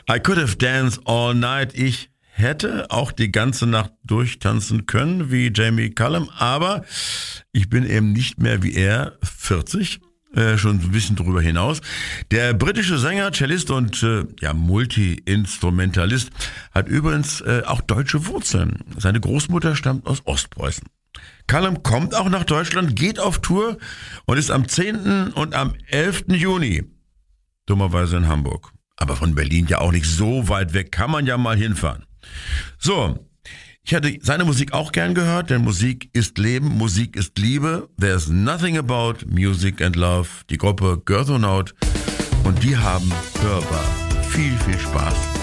I could have danced all night. Ich hätte auch die ganze Nacht durchtanzen können wie Jamie Cullum, aber ich bin eben nicht mehr wie er 40. Schon ein bisschen drüber hinaus. Der britische Sänger, Cellist und Multi-Instrumentalist hat übrigens auch deutsche Wurzeln. Seine Großmutter stammt aus Ostpreußen. Cullum kommt auch nach Deutschland, geht auf Tour und ist am 10. und am 11. Juni dummerweise in Hamburg. Aber von Berlin ja auch nicht so weit weg, kann man ja mal hinfahren. So, ich hatte seine Musik auch gern gehört, denn Musik ist Leben, Musik ist Liebe. There's nothing about music and love. Die Gruppe Girthonaut und die haben hörbar viel, viel Spaß